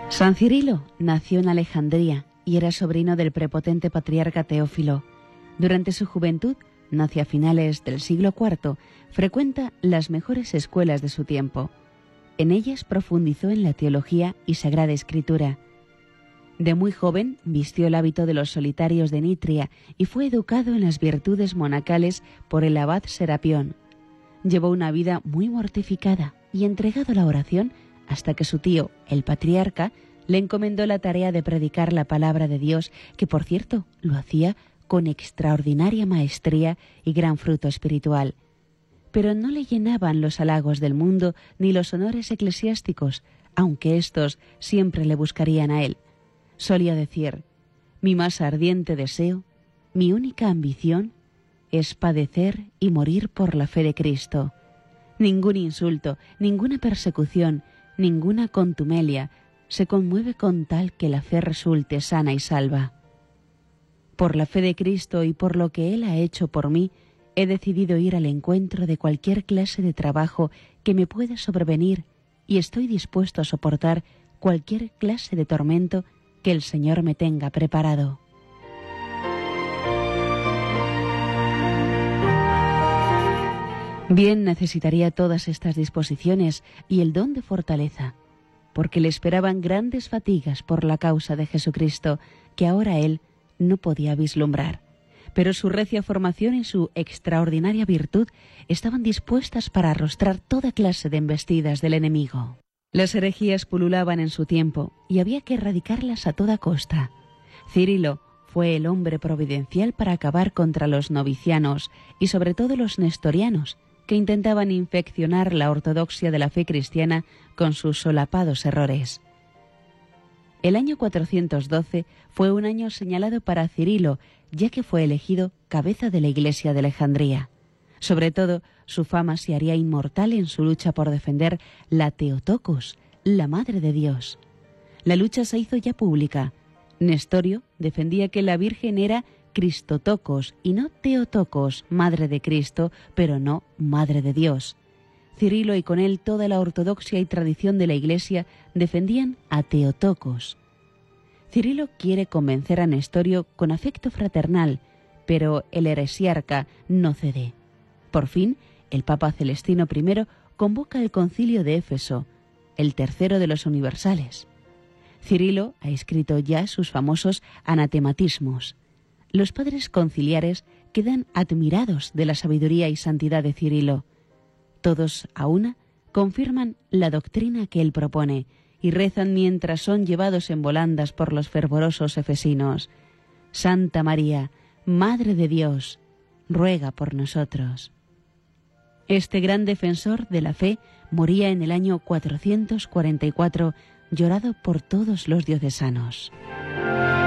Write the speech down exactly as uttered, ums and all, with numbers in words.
San Cirilo nació en Alejandría y era sobrino del prepotente patriarca Teófilo. Durante su juventud, hacia finales del siglo cuarto, frecuenta las mejores escuelas de su tiempo. En ellas profundizó en la teología y sagrada escritura. De muy joven vistió el hábito de los solitarios de Nitria y fue educado en las virtudes monacales por el abad Serapión. Llevó una vida muy mortificada y entregado a la oración hasta que su tío, el patriarca, le encomendó la tarea de predicar la palabra de Dios, que por cierto lo hacía con extraordinaria maestría y gran fruto espiritual. Pero no le llenaban los halagos del mundo ni los honores eclesiásticos, aunque éstos siempre le buscarían a él. Solía decir: mi más ardiente deseo, mi única ambición, es padecer y morir por la fe de Cristo. Ningún insulto, ninguna persecución, ninguna contumelia se conmueve con tal que la fe resulte sana y salva. Por la fe de Cristo y por lo que Él ha hecho por mí, he decidido ir al encuentro de cualquier clase de trabajo que me pueda sobrevenir y estoy dispuesto a soportar cualquier clase de tormento que el Señor me tenga preparado. Bien necesitaría todas estas disposiciones y el don de fortaleza, porque le esperaban grandes fatigas por la causa de Jesucristo, que ahora él no podía vislumbrar. Pero su recia formación y su extraordinaria virtud estaban dispuestas para arrostrar toda clase de embestidas del enemigo. Las herejías pululaban en su tiempo y había que erradicarlas a toda costa. Cirilo fue el hombre providencial para acabar contra los novicianos y sobre todo los nestorianos, que intentaban infeccionar la ortodoxia de la fe cristiana con sus solapados errores. El año cuatrocientos doce fue un año señalado para Cirilo, ya que fue elegido cabeza de la Iglesia de Alejandría. Sobre todo, su fama se haría inmortal en su lucha por defender la Theotokos, la Madre de Dios. La lucha se hizo ya pública. Nestorio defendía que la Virgen era Cristotokos y no Theotokos, Madre de Cristo, pero no Madre de Dios. Cirilo y con él toda la ortodoxia y tradición de la Iglesia defendían a Theotokos. Cirilo quiere convencer a Nestorio con afecto fraternal, pero el heresiarca no cede. Por fin, el Papa Celestino primero convoca el Concilio de Éfeso, el tercero de los universales. Cirilo ha escrito ya sus famosos anatematismos. Los padres conciliares quedan admirados de la sabiduría y santidad de Cirilo. Todos a una confirman la doctrina que él propone y rezan mientras son llevados en volandas por los fervorosos efesinos. Santa María, Madre de Dios, ruega por nosotros. Este gran defensor de la fe moría en el año cuatrocientos cuarenta y cuatro, llorado por todos los diocesanos.